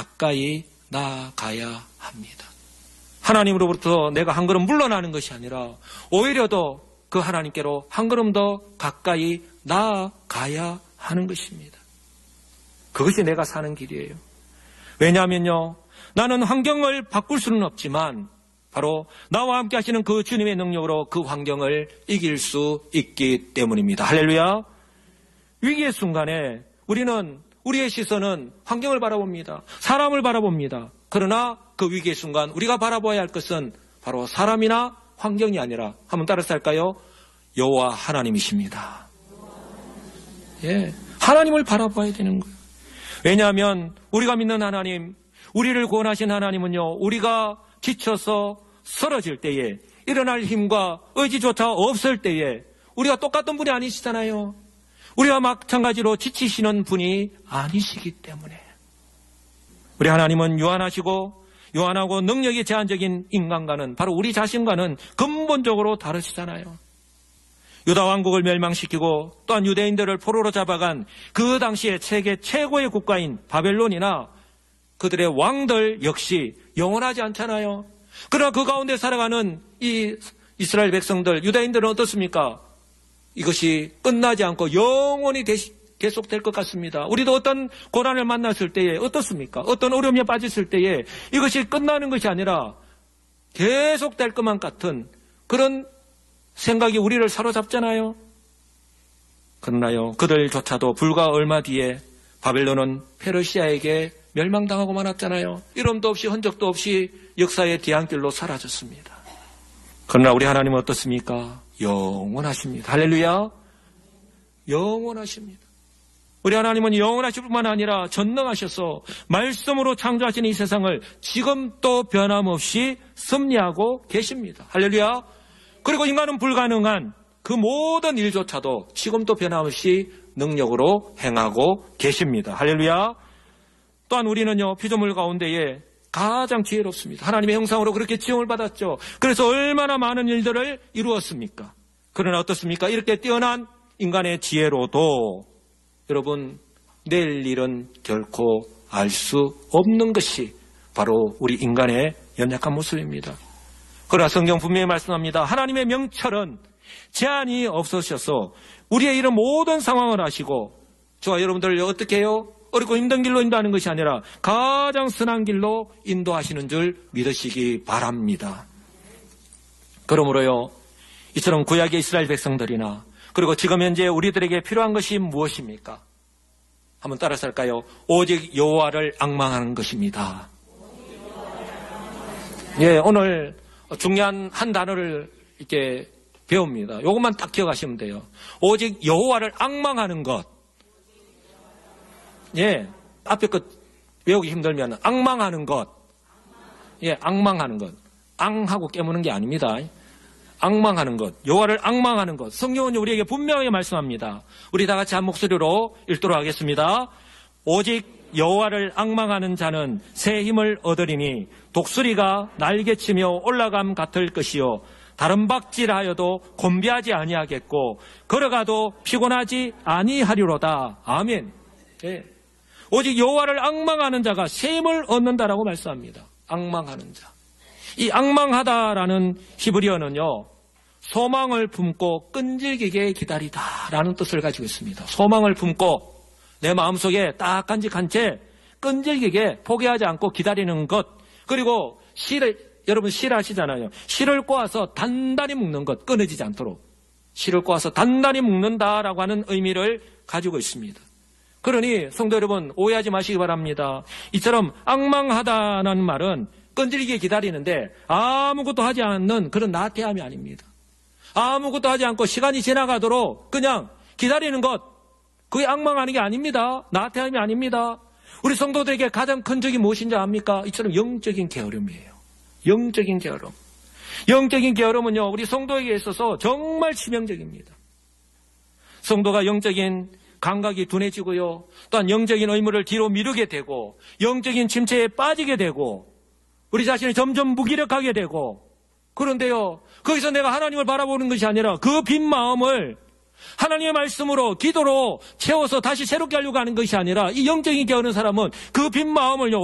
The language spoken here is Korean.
가까이 나아가야 합니다. 하나님으로부터 내가 한 걸음 물러나는 것이 아니라 오히려 더 그 하나님께로 한 걸음 더 가까이 나아가야 하는 것입니다. 그것이 내가 사는 길이에요. 왜냐하면요, 나는 환경을 바꿀 수는 없지만 바로 나와 함께 하시는 그 주님의 능력으로 그 환경을 이길 수 있기 때문입니다. 할렐루야. 위기의 순간에 우리의 시선은 환경을 바라봅니다. 사람을 바라봅니다. 그러나 그 위기의 순간 우리가 바라봐야 할 것은 바로 사람이나 환경이 아니라, 한번 따라서 할까요? 여호와 하나님이십니다. 예, 하나님을 바라봐야 되는 거예요. 왜냐하면 우리가 믿는 하나님, 우리를 구원하신 하나님은요, 우리가 지쳐서 쓰러질 때에, 일어날 힘과 의지조차 없을 때에 우리가 똑같은 분이 아니시잖아요. 우리와 마찬가지로 지치시는 분이 아니시기 때문에. 우리 하나님은 유한하고 능력이 제한적인 인간과는, 바로 우리 자신과는 근본적으로 다르시잖아요. 유다 왕국을 멸망시키고 또한 유대인들을 포로로 잡아간 그 당시에 세계 최고의 국가인 바벨론이나 그들의 왕들 역시 영원하지 않잖아요. 그러나 그 가운데 살아가는 이 이스라엘 백성들, 유대인들은 어떻습니까? 이것이 끝나지 않고 영원히 계속될 것 같습니다. 우리도 어떤 고난을 만났을 때에 어떻습니까? 어떤 어려움에 빠졌을 때에 이것이 끝나는 것이 아니라 계속될 것만 같은 그런 생각이 우리를 사로잡잖아요. 그러나요, 그들조차도 불과 얼마 뒤에 바벨론은 페르시아에게 멸망당하고 말았잖아요. 이름도 없이 흔적도 없이 역사의 뒤안길로 사라졌습니다. 그러나 우리 하나님은 어떻습니까? 영원하십니다. 할렐루야. 영원하십니다. 우리 하나님은 영원하실 뿐만 아니라 전능하셔서 말씀으로 창조하신 이 세상을 지금도 변함없이 섭리하고 계십니다. 할렐루야. 그리고 인간은 불가능한 그 모든 일조차도 지금도 변함없이 능력으로 행하고 계십니다. 할렐루야. 또한 우리는요, 피조물 가운데에 가장 지혜롭습니다. 하나님의 형상으로 그렇게 지음을 받았죠. 그래서 얼마나 많은 일들을 이루었습니까? 그러나 어떻습니까? 이렇게 뛰어난 인간의 지혜로도 여러분, 내일 일은 결코 알 수 없는 것이 바로 우리 인간의 연약한 모습입니다. 그러나 성경 분명히 말씀합니다. 하나님의 명철은 제한이 없으셔서 우리의 이런 모든 상황을 아시고 저와 여러분들을 어떻게 해요? 어렵고 힘든 길로 인도하는 것이 아니라 가장 선한 길로 인도하시는 줄 믿으시기 바랍니다. 그러므로요, 이처럼 구약의 이스라엘 백성들이나 그리고 지금 현재 우리들에게 필요한 것이 무엇입니까? 한번 따라서 할까요? 오직 여호와를 앙망하는 것입니다. 예, 오늘 중요한 한 단어를 이렇게 배웁니다. 이것만 딱 기억하시면 돼요. 오직 여호와를 앙망하는 것. 예, 앞에 것 외우기 힘들면 앙망하는 것. 예, 앙망하는 것. 앙하고 깨무는 게 아닙니다. 앙망하는 것, 여호와를 앙망하는 것. 성경은 우리에게 분명하게 말씀합니다. 우리 다 같이 한 목소리로 읽도록 하겠습니다. 오직 여호와를 앙망하는 자는 새 힘을 얻으리니 독수리가 날개치며 올라감 같을 것이요 다른 박질하여도 곤비하지 아니하겠고 걸어가도 피곤하지 아니하리로다. 아멘. 네. 오직 여호와를 앙망하는 자가 새 힘을 얻는다라고 말씀합니다. 앙망하는 자. 이 앙망하다라는 히브리어는요, 소망을 품고 끈질기게 기다리다라는 뜻을 가지고 있습니다. 소망을 품고 내 마음속에 딱 간직한 채 끈질기게 포기하지 않고 기다리는 것. 그리고 여러분 실 아시잖아요. 실을 꼬아서 단단히 묶는 것, 끊어지지 않도록 실을 꼬아서 단단히 묶는다라고 하는 의미를 가지고 있습니다. 그러니 성도 여러분, 오해하지 마시기 바랍니다. 이처럼 앙망하다는 말은 끈질기게 기다리는데 아무것도 하지 않는 그런 나태함이 아닙니다. 아무것도 하지 않고 시간이 지나가도록 그냥 기다리는 것, 그게 앙망하는 게 아닙니다. 나태함이 아닙니다. 우리 성도들에게 가장 큰 적이 무엇인지 압니까? 이처럼 영적인 게으름이에요. 영적인 게으름. 영적인 게으름은요, 우리 성도에게 있어서 정말 치명적입니다. 성도가 영적인 감각이 둔해지고요, 또한 영적인 의무를 뒤로 미루게 되고 영적인 침체에 빠지게 되고 우리 자신이 점점 무기력하게 되고, 그런데요, 거기서 내가 하나님을 바라보는 것이 아니라 그 빈 마음을 하나님의 말씀으로, 기도로 채워서 다시 새롭게 하려고 하는 것이 아니라 이 영적인 게으른 사람은 그 빈 마음을요